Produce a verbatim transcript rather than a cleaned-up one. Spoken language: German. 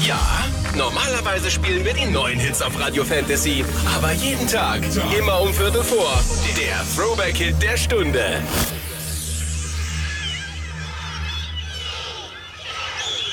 Ja, normalerweise spielen wir die neuen Hits auf Radio Fantasy. Aber jeden Tag, immer um Viertel vor. Der Throwback-Hit der Stunde.